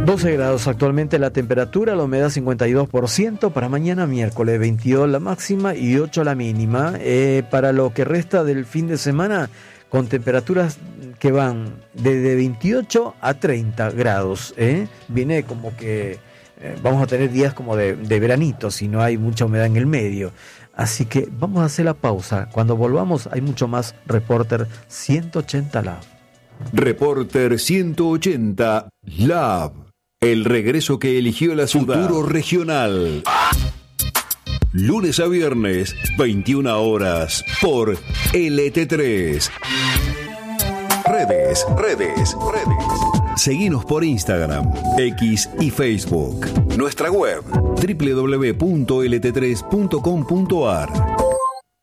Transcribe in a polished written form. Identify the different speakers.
Speaker 1: 12 grados actualmente la temperatura, la humedad 52%, para mañana miércoles 22 la máxima y 8 la mínima. Para lo que resta del fin de semana, con temperaturas que van desde 28 a 30 grados. Viene como que vamos a tener días como de veranito, si no hay mucha humedad en el medio. Así que vamos a hacer la pausa. Cuando volvamos hay mucho más Reporter 180 Lab.
Speaker 2: Reporter 180 Lab. El regreso que eligió la ciudad. Futuro regional. Lunes a viernes, 21 horas, por LT3. Redes. Seguinos por Instagram, X y Facebook. Nuestra web, www.lt3.com.ar.